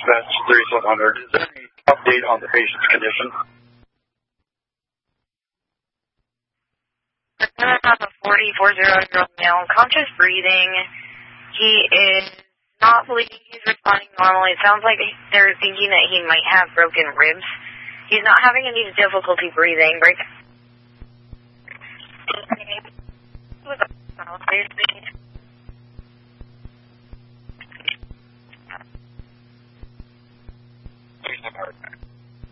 dispatch 3700. Is there any update on the patient's condition? I have a 44-year-old male, conscious breathing. He is not bleeding. He's responding normally. It sounds like they're thinking that he might have broken ribs. He's not having any difficulty breathing. Right?